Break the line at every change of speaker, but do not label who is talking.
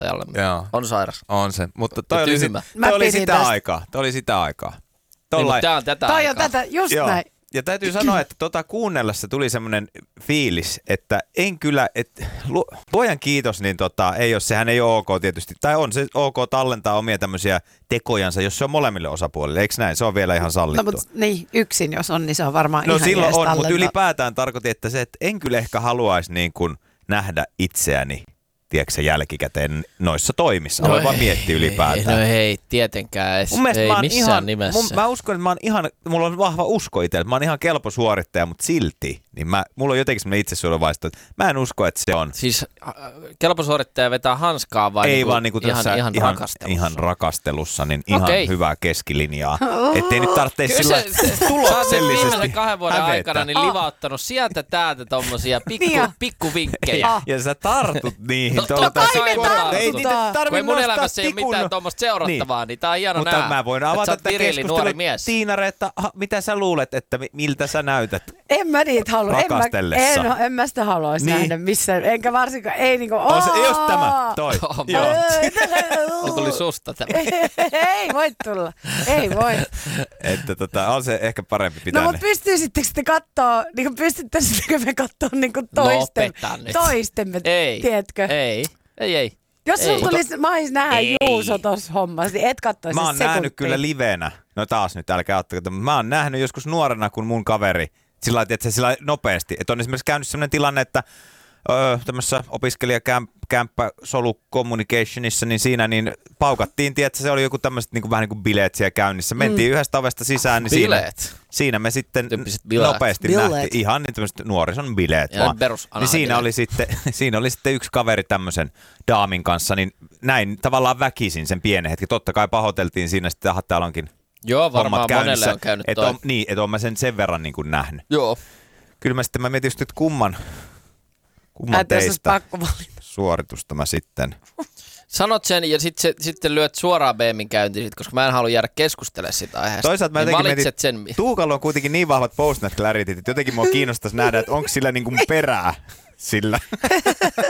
Joo.
On sairas.
On se, mutta toi
tyhmä.
oli sitä aikaa. Toi oli sitä aikaa.
Niin, mutta tää on tätä
toi
aikaa.
on tätä, just
Joo.
näin.
Ja täytyy sanoa, että kuunnellessa tuli semmoinen fiilis, että en kyllä, että luojan kiitos, niin ei ole, sehän ei ole ok tietysti, tai on se ok tallentaa omia tämmöisiä tekojansa, jos se on molemmille osapuolille, eikö näin? Se on vielä ihan sallittua.
No mutta niin, yksin jos on, niin se on varmaan
no
ihan
silloin
jees
on, mutta
tallentaa.
ylipäätään tarkoitin, että se, että en kyllä ehkä haluaisi niin kuin nähdä itseäni, tiedätkö jälkikäteen noissa toimissa. Aloin vaan miettiä ylipäätään.
No hei, tietenkään.
Mun mielestä
ei
mä oon
missään
ihan,
nimessä.
mä uskon, että mä oon ihan, mulla on vahva usko itselle, mä oon ihan kelpo suorittaja, mutta silti, niin mulla on jotenkin semmoinen itsesuojeluvaisto, että mä en usko, että se on.
Siis kelpo suorittaja vetää hanskaa vai
ei
niinku,
vaan niinku tässä
ihan rakastelussa?
Ihan rakastelussa, niin ihan
Okei.
hyvää keskilinjaa. Ettei nyt tarvitse sillä
Sä oot nyt
tuloksellisesti
viimeisen 2 vuoden
hävetä.
aikana niin livauttanut sieltä täältä tommosia pikkuvinkkejä.
Ja sä tartut niihin.
No, totta kai mä tartun.
Ei niitä
Kun ei
tarvitse
mun
nostaa
elämässä ei ole mitään tuommoista seurattavaa, niin tää on hieno
mutta
nähdä.
mä voin
että
avata
sä oot
tätä
vireili nuori
keskustelua.
mies.
Tiinare, että mitä sä luulet, että miltä sä näytät?
En mä niitä halua.
Rakastellessa.
En mä sitä haluaisi
Niin.
nähdä missään. Enkä varsinkaan, ei niinku.
On se just tämä, toi. Joo.
On tuli susta tämä.
Ei voi tulla. Ei voi.
Että on se ehkä parempi pitää
No mutta pystyisittekö te kattoo, niinku pystyttäisikö me kattoo niinku
Lopeta nyt.
toistemme,
Ei.
tiedätkö?
Ei.
Jos
Ei.
sulla tulisi, mä ois nähdä
Ei.
Juuso tossa hommassa, niin et kattoisi
Mä oon
sekuntia.
nähnyt kyllä livenä. No taas nyt, älkää ottako. Mutta mä oon nähnyt joskus nuorena, kun mun kaveri, sillä lailla nopeasti. Että on esimerkiksi käynyt sellainen tilanne, että tämmöisessä opiskelijakämppä Solu Communicationissa, niin siinä niin paukattiin, tiedätkö, se oli joku tämmöiset niin vähän niin kuin bileet siellä käynnissä. Mentiin yhdestä ovesta sisään, niin siinä me sitten nopeasti nähtiin ihan niin tämmöiset nuorison bileet vaan. Niin siinä oli sitten yksi kaveri tämmöisen daamin kanssa, niin näin tavallaan väkisin sen pienen hetken. Totta kai pahoiteltiin siinä sitten, että täällä onkin
joo, varmaan
hommat
monelle
käynnissä.
on käynyt
toi. Niin, että oon mä sen verran niin kuin nähnyt.
Joo.
Kyllä mä mietin just, että kumman teistä suoritusta mä sitten.
Sanot sen ja sitten lyöt suoraan BMin käyntiin, koska mä en halua jäädä keskustelemaan sitä aiheesta.
Toisaalta mä jotenkin mietin, Tuukalla on kuitenkin niin vahvat post-nut-clarityt, että jotenkin mua kiinnostaisi nähdä, että onko sillä niin kuin perää sillä.